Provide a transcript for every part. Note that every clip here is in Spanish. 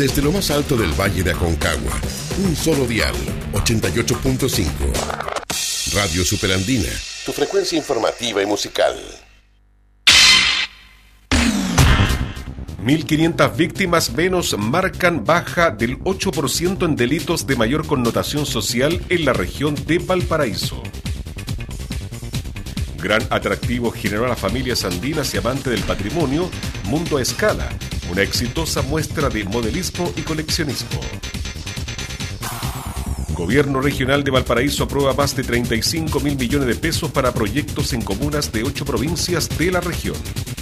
Desde lo más alto del Valle de Aconcagua, un solo dial, 88.5. Radio Superandina, tu frecuencia informativa y musical. 1.500 víctimas menos marcan baja del 8% en delitos de mayor connotación social en la región de Valparaíso. Gran atractivo generó a las familias andinas y amantes del patrimonio Mundo a Escala, una exitosa muestra de modelismo y coleccionismo. Gobierno regional de Valparaíso aprueba más de 35.000 millones de pesos para proyectos en comunas de 8 provincias de la región.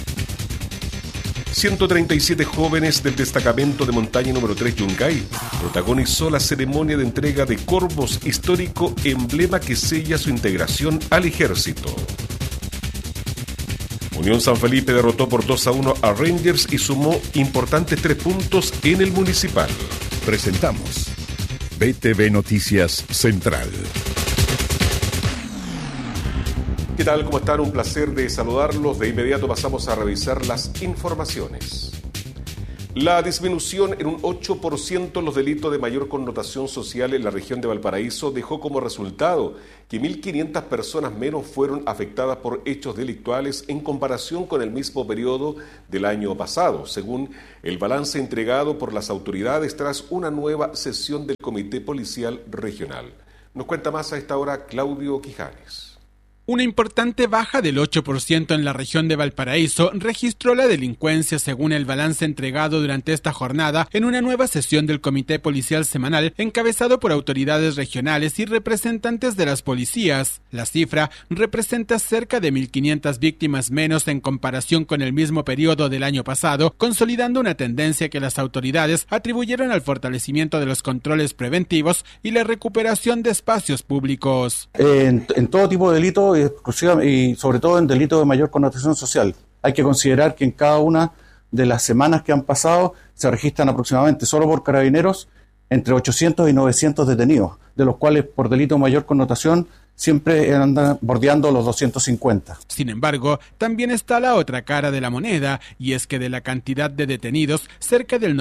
137 jóvenes del destacamento de montaña número 3 Yungay protagonizó la ceremonia de entrega de Corvos histórico, emblema que sella su integración al ejército. Unión San Felipe derrotó por 2-1 a Rangers y sumó importantes 3 puntos en el municipal. Presentamos BTV Noticias Central. ¿Qué tal? ¿Cómo están? Un placer de saludarlos. De inmediato pasamos a revisar las informaciones. La disminución en un 8% en los delitos de mayor connotación social en la región de Valparaíso dejó como resultado que 1.500 personas menos fueron afectadas por hechos delictuales en comparación con el mismo periodo del año pasado, según el balance entregado por las autoridades tras una nueva sesión del Comité Policial Regional. Nos cuenta más a esta hora Claudio Quijanes. Una importante baja del 8% en la región de Valparaíso registró la delincuencia según el balance entregado durante esta jornada en una nueva sesión del Comité Policial Semanal encabezado por autoridades regionales y representantes de las policías. La cifra representa cerca de 1.500 víctimas menos en comparación con el mismo periodo del año pasado, consolidando una tendencia que las autoridades atribuyeron al fortalecimiento de los controles preventivos y la recuperación de espacios públicos. En todo tipo de delitos y sobre todo en delitos de mayor connotación social. Hay que considerar que en cada una de las semanas que han pasado se registran aproximadamente, solo por Carabineros, entre 800 y 900 detenidos, de los cuales por delito de mayor connotación siempre andan bordeando los 250. Sin embargo, también está la otra cara de la moneda, y es que de la cantidad de detenidos, cerca del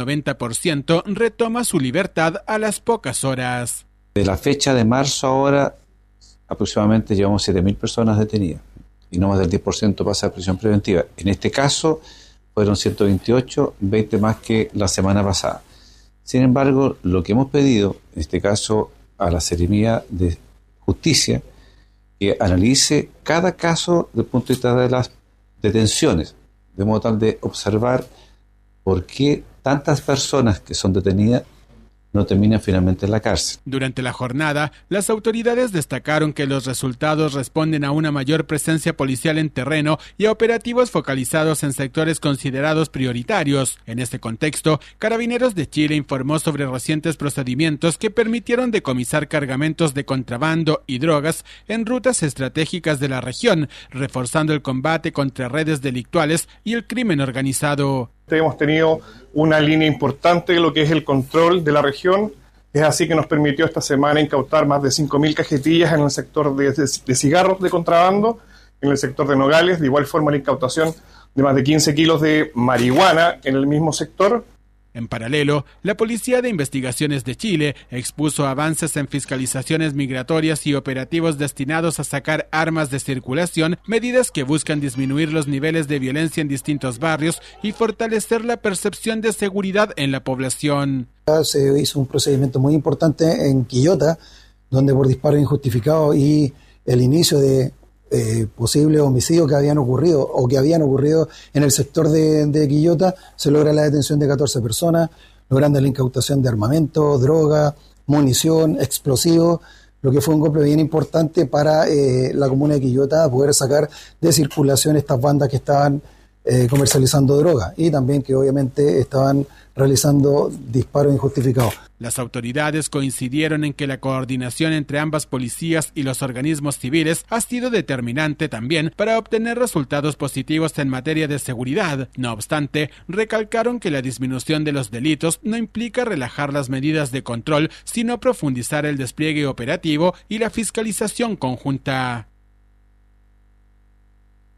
90% retoma su libertad a las pocas horas. De la fecha de marzo ahora, aproximadamente llevamos 7.000 personas detenidas y no más del 10% pasa a prisión preventiva. En este caso fueron 128, 20 más que la semana pasada. Sin embargo, lo que hemos pedido, en este caso a la Seremía de Justicia, que analice cada caso desde el punto de vista de las detenciones, de modo tal de observar por qué tantas personas que son detenidas no terminan finalmente en la cárcel. Durante la jornada, las autoridades destacaron que los resultados responden a una mayor presencia policial en terreno y a operativos focalizados en sectores considerados prioritarios. En este contexto, Carabineros de Chile informó sobre recientes procedimientos que permitieron decomisar cargamentos de contrabando y drogas en rutas estratégicas de la región, reforzando el combate contra redes delictuales y el crimen organizado. Hemos tenido una línea importante de lo que es el control de la región. Es así que nos permitió esta semana incautar más de 5.000 cajetillas en el sector de cigarros de contrabando, en el sector de nogales, de igual forma la incautación de más de 15 kilos de marihuana en el mismo sector. En paralelo, la Policía de Investigaciones de Chile expuso avances en fiscalizaciones migratorias y operativos destinados a sacar armas de circulación, medidas que buscan disminuir los niveles de violencia en distintos barrios y fortalecer la percepción de seguridad en la población. Se hizo un procedimiento muy importante en Quillota, donde por disparo injustificado y el inicio de posibles homicidios que habían ocurrido en el sector de Quillota, se logra la detención de 14 personas, logrando la incautación de armamento, droga, munición, explosivos, lo que fue un golpe bien importante para la comuna de Quillota, poder sacar de circulación estas bandas que estaban comercializando droga y también que obviamente estaban realizando disparos injustificados. Las autoridades coincidieron en que la coordinación entre ambas policías y los organismos civiles ha sido determinante también para obtener resultados positivos en materia de seguridad. No obstante, recalcaron que la disminución de los delitos no implica relajar las medidas de control, sino profundizar el despliegue operativo y la fiscalización conjunta.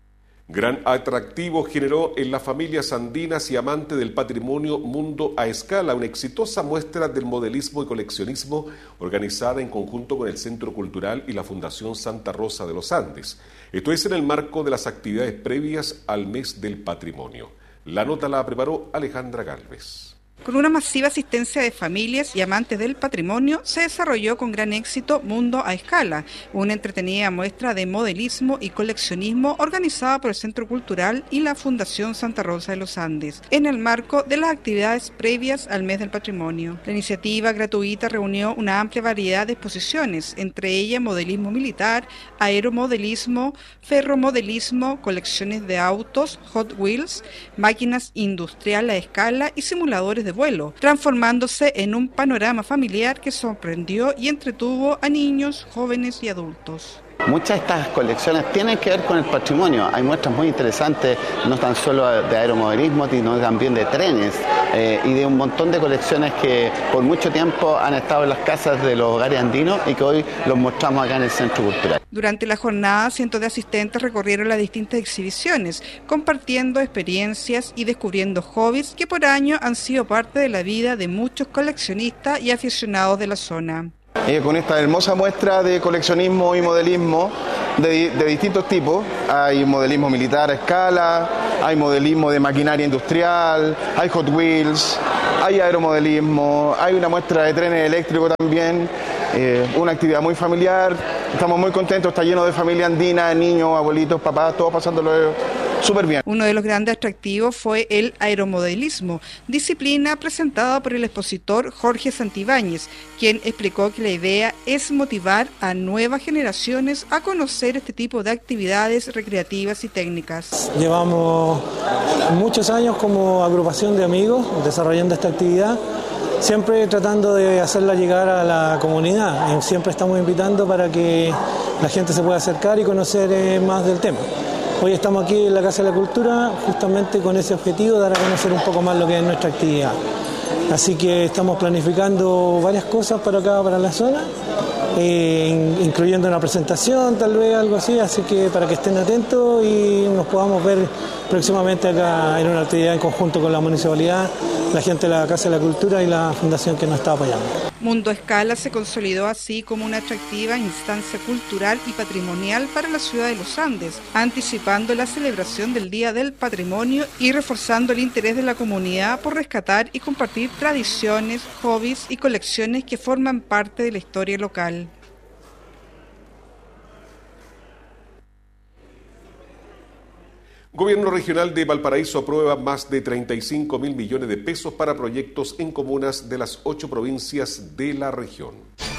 Gran atractivo generó en las familias andinas y amantes del patrimonio Mundo a Escala, una exitosa muestra del modelismo y coleccionismo organizada en conjunto con el Centro Cultural y la Fundación Santa Rosa de los Andes. Esto es en el marco de las actividades previas al mes del patrimonio. La nota la preparó Alejandra Galvez. Con una masiva asistencia de familias y amantes del patrimonio, se desarrolló con gran éxito Mundo a Escala, una entretenida muestra de modelismo y coleccionismo organizada por el Centro Cultural y la Fundación Santa Rosa de los Andes, en el marco de las actividades previas al mes del patrimonio. La iniciativa gratuita reunió una amplia variedad de exposiciones, entre ellas modelismo militar, aeromodelismo, ferromodelismo, colecciones de autos, Hot Wheels, máquinas industriales a escala y simuladores de vuelo, transformándose en un panorama familiar que sorprendió y entretuvo a niños, jóvenes y adultos. Muchas de estas colecciones tienen que ver con el patrimonio. Hay muestras muy interesantes, no tan solo de aeromodelismo, sino también de trenes y de un montón de colecciones que por mucho tiempo han estado en las casas de los hogares andinos y que hoy los mostramos acá en el Centro Cultural. Durante la jornada, cientos de asistentes recorrieron las distintas exhibiciones, compartiendo experiencias y descubriendo hobbies que por años han sido parte de la vida de muchos coleccionistas y aficionados de la zona. Con esta hermosa muestra de coleccionismo y modelismo de distintos tipos, hay modelismo militar a escala, hay modelismo de maquinaria industrial, hay Hot Wheels, hay aeromodelismo, hay una muestra de trenes eléctricos también, una actividad muy familiar, estamos muy contentos, está lleno de familia andina, niños, abuelitos, papás, todos pasándolo súper bien. Uno de los grandes atractivos fue el aeromodelismo, disciplina presentada por el expositor Jorge Santibáñez, quien explicó que la idea es motivar a nuevas generaciones a conocer este tipo de actividades recreativas y técnicas. Llevamos muchos años como agrupación de amigos desarrollando esta actividad, siempre tratando de hacerla llegar a la comunidad. Siempre estamos invitando para que la gente se pueda acercar y conocer más del tema. Hoy estamos aquí en la Casa de la Cultura justamente con ese objetivo, dar a conocer un poco más lo que es nuestra actividad. Así que estamos planificando varias cosas para acá, para la zona, incluyendo una presentación, tal vez algo así que para que estén atentos y nos podamos ver próximamente acá en una actividad en conjunto con la municipalidad, la gente de la Casa de la Cultura y la fundación que nos está apoyando. Mundo a Escala se consolidó así como una atractiva instancia cultural y patrimonial para la ciudad de los Andes, anticipando la celebración del Día del Patrimonio y reforzando el interés de la comunidad por rescatar y compartir tradiciones, hobbies y colecciones que forman parte de la historia local. Gobierno Regional de Valparaíso aprueba más de 35.000 millones de pesos para proyectos en comunas de las 8 provincias de la región.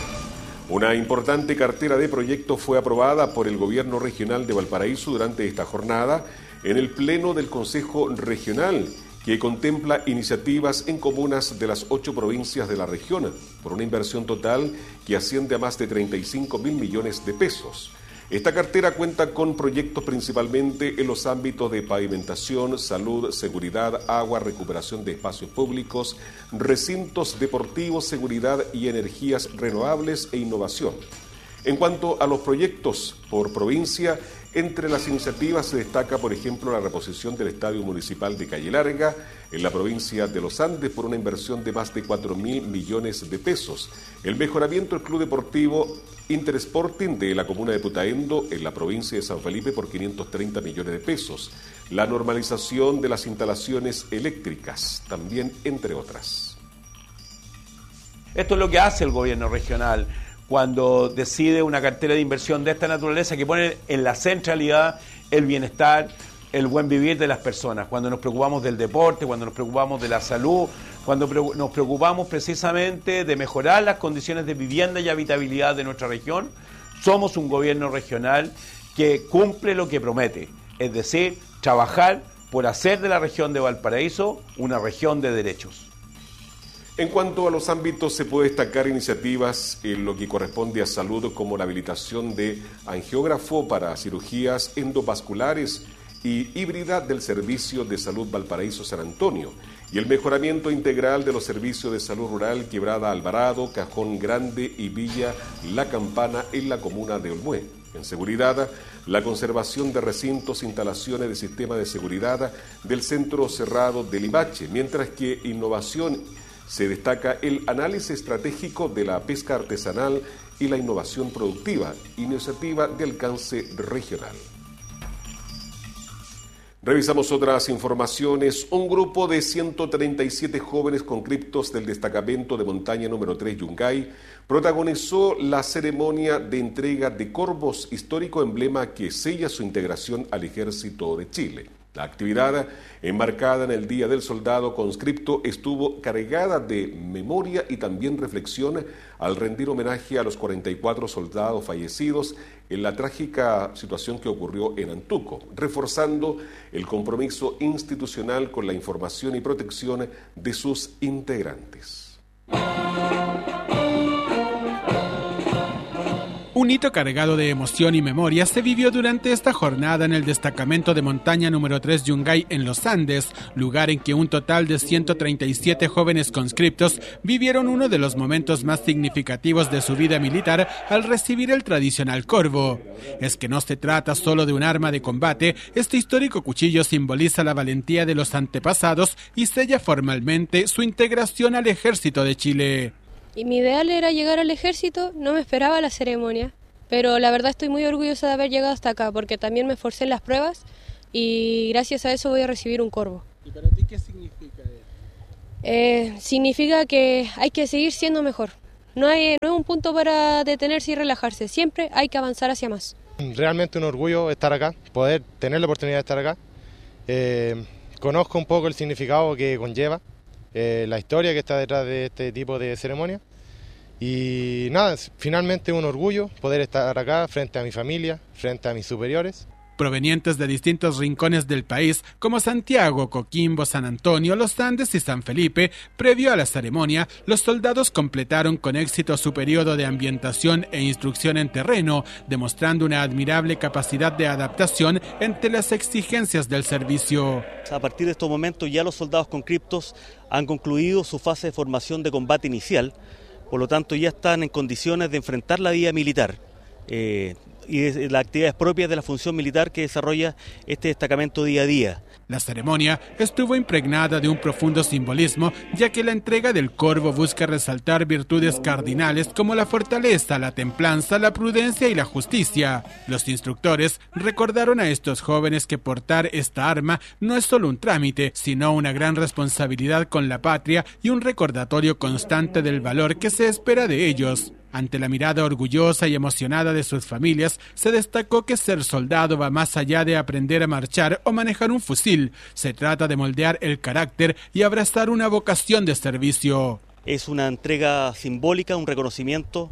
Una importante cartera de proyectos fue aprobada por el Gobierno Regional de Valparaíso durante esta jornada en el Pleno del Consejo Regional, que contempla iniciativas en comunas de las 8 provincias de la región, por una inversión total que asciende a más de 35.000 millones de pesos. Esta cartera cuenta con proyectos principalmente en los ámbitos de pavimentación, salud, seguridad, agua, recuperación de espacios públicos, recintos deportivos, seguridad y energías renovables e innovación. En cuanto a los proyectos por provincia, entre las iniciativas se destaca, por ejemplo, la reposición del Estadio Municipal de Calle Larga en la provincia de Los Andes por una inversión de más de 4.000 millones de pesos, el mejoramiento del Club Deportivo Intersporting de la comuna de Putaendo en la provincia de San Felipe por 530 millones de pesos, la normalización de las instalaciones eléctricas, también entre otras. Esto es lo que hace el gobierno regional cuando decide una cartera de inversión de esta naturaleza que pone en la centralidad el bienestar, el buen vivir de las personas, cuando nos preocupamos del deporte, cuando nos preocupamos de la salud, cuando nos preocupamos precisamente de mejorar las condiciones de vivienda y habitabilidad de nuestra región. Somos un gobierno regional que cumple lo que promete, es decir, trabajar por hacer de la región de Valparaíso una región de derechos. En cuanto a los ámbitos, se puede destacar iniciativas en lo que corresponde a salud, como la habilitación de angiógrafo para cirugías endovasculares y híbrida del Servicio de Salud Valparaíso San Antonio, y el mejoramiento integral de los servicios de salud rural Quebrada Alvarado, Cajón Grande y Villa La Campana en la comuna de Olmué. En seguridad, la conservación de recintos, instalaciones de sistemas de seguridad del centro cerrado de Limache, mientras que innovación se destaca el análisis estratégico de la pesca artesanal y la innovación productiva, iniciativa de alcance regional. Revisamos otras informaciones. Un grupo de 137 jóvenes conscriptos del destacamento de montaña número 3 Yungay protagonizó la ceremonia de entrega de corvos, histórico emblema que sella su integración al Ejército de Chile. La actividad, enmarcada en el Día del Soldado Conscripto, estuvo cargada de memoria y también reflexión al rendir homenaje a los 44 soldados fallecidos en la trágica situación que ocurrió en Antuco, reforzando el compromiso institucional con la información y protección de sus integrantes. Un hito cargado de emoción y memoria se vivió durante esta jornada en el destacamento de montaña número 3 Yungay en los Andes, lugar en que un total de 137 jóvenes conscriptos vivieron uno de los momentos más significativos de su vida militar al recibir el tradicional corvo. Es que no se trata solo de un arma de combate, este histórico cuchillo simboliza la valentía de los antepasados y sella formalmente su integración al Ejército de Chile. Y mi ideal era llegar al ejército, no me esperaba la ceremonia, pero la verdad estoy muy orgullosa de haber llegado hasta acá, porque también me esforcé en las pruebas y gracias a eso voy a recibir un corvo. ¿Y para ti qué significa eso? Significa que hay que seguir siendo mejor. No es un punto para detenerse y relajarse, siempre hay que avanzar hacia más. Realmente un orgullo estar acá, poder tener la oportunidad de estar acá. Conozco un poco el significado que conlleva. La historia que está detrás de este tipo de ceremonia y nada, finalmente un orgullo poder estar acá frente a mi familia, frente a mis superiores. Provenientes de distintos rincones del país como Santiago, Coquimbo, San Antonio, Los Andes y San Felipe, previo a la ceremonia, los soldados completaron con éxito su periodo de ambientación e instrucción en terreno, demostrando una admirable capacidad de adaptación ante las exigencias del servicio. A partir de estos momentos ya los soldados conscriptos han concluido su fase de formación de combate inicial, por lo tanto ya están en condiciones de enfrentar la vida militar. Y de las actividades propias de la función militar que desarrolla este destacamento día a día. La ceremonia estuvo impregnada de un profundo simbolismo, ya que la entrega del corvo busca resaltar virtudes cardinales como la fortaleza, la templanza, la prudencia y la justicia. Los instructores recordaron a estos jóvenes que portar esta arma no es solo un trámite, sino una gran responsabilidad con la patria y un recordatorio constante del valor que se espera de ellos. Ante la mirada orgullosa y emocionada de sus familias, se destacó que ser soldado va más allá de aprender a marchar o manejar un fusil. Se trata de moldear el carácter y abrazar una vocación de servicio. Es una entrega simbólica, un reconocimiento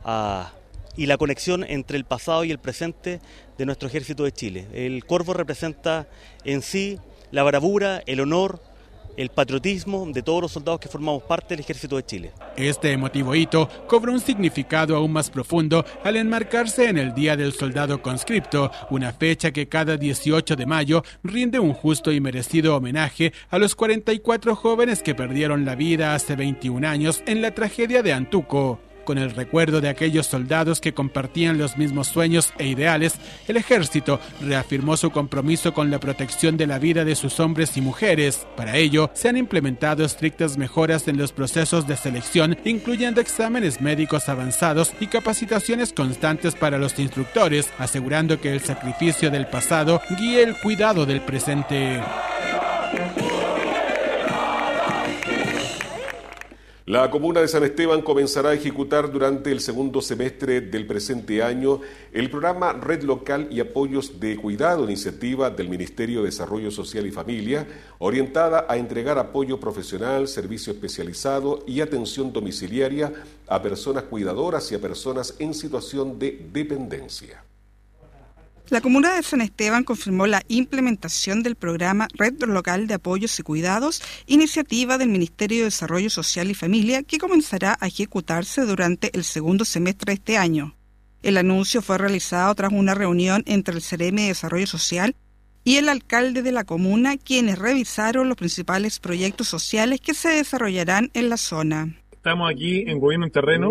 y la conexión entre el pasado y el presente de nuestro Ejército de Chile. El corvo representa en sí la bravura, el honor, el patriotismo de todos los soldados que formamos parte del Ejército de Chile. Este emotivo hito cobra un significado aún más profundo al enmarcarse en el Día del Soldado Conscripto, una fecha que cada 18 de mayo rinde un justo y merecido homenaje a los 44 jóvenes que perdieron la vida hace 21 años en la tragedia de Antuco. Con el recuerdo de aquellos soldados que compartían los mismos sueños e ideales, el Ejército reafirmó su compromiso con la protección de la vida de sus hombres y mujeres. Para ello, se han implementado estrictas mejoras en los procesos de selección, incluyendo exámenes médicos avanzados y capacitaciones constantes para los instructores, asegurando que el sacrificio del pasado guíe el cuidado del presente. La comuna de San Esteban comenzará a ejecutar durante el segundo semestre del presente año el programa Red Local y Apoyos de Cuidado, iniciativa del Ministerio de Desarrollo Social y Familia, orientada a entregar apoyo profesional, servicio especializado y atención domiciliaria a personas cuidadoras y a personas en situación de dependencia. La comuna de San Esteban confirmó la implementación del programa Red Local de Apoyos y Cuidados, iniciativa del Ministerio de Desarrollo Social y Familia, que comenzará a ejecutarse durante el segundo semestre de este año. El anuncio fue realizado tras una reunión entre el CEREMI de Desarrollo Social y el alcalde de la comuna, quienes revisaron los principales proyectos sociales que se desarrollarán en la zona. Estamos aquí en Gobierno en Terreno,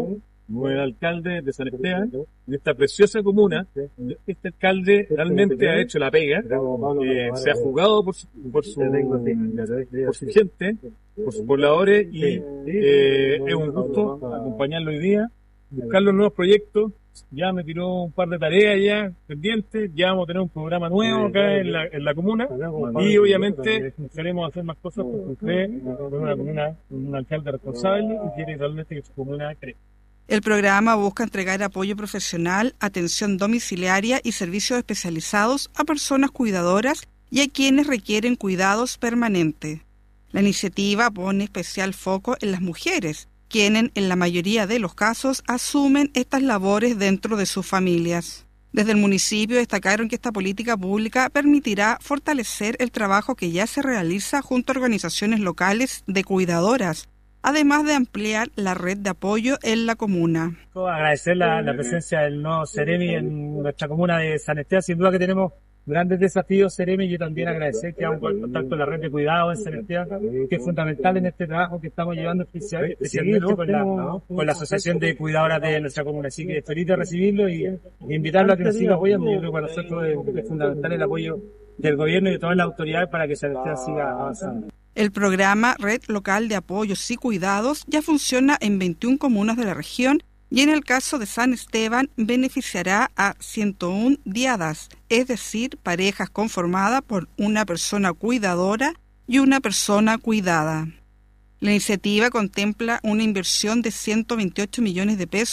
como el alcalde de San Esteban, de esta preciosa comuna. Este alcalde realmente ha hecho la pega, se ha jugado por su gente, por sus pobladores, y es un gusto acompañarlo hoy día, buscar los nuevos proyectos. Ya me tiró un par de tareas ya pendientes, ya vamos a tener un programa nuevo acá en la comuna, y obviamente queremos hacer más cosas porque usted es un alcalde responsable y quiere realmente que su comuna crezca. El programa busca entregar apoyo profesional, atención domiciliaria y servicios especializados a personas cuidadoras y a quienes requieren cuidados permanentes. La iniciativa pone especial foco en las mujeres, quienes en la mayoría de los casos asumen estas labores dentro de sus familias. Desde el municipio destacaron que esta política pública permitirá fortalecer el trabajo que ya se realiza junto a organizaciones locales de cuidadoras, además de ampliar la red de apoyo en la comuna. Agradecer la presencia del nuevo Ceremi en nuestra comuna de San Esteban. Sin duda que tenemos grandes desafíos, Ceremi, y yo también agradecer que hagan contacto con la red de cuidados en San Esteban, que es fundamental en este trabajo que estamos llevando especialmente con la Asociación de Cuidadoras de nuestra comuna. Así que feliz de recibirlo y invitarlo a que nos siga apoyando. Yo creo que para nosotros es fundamental el apoyo del gobierno y de todas las autoridades para que San Esteban siga avanzando. El programa Red Local de Apoyos y Cuidados ya funciona en 21 comunas de la región y en el caso de San Esteban beneficiará a 101 diadas, es decir, parejas conformadas por una persona cuidadora y una persona cuidada. La iniciativa contempla una inversión de 128 millones de pesos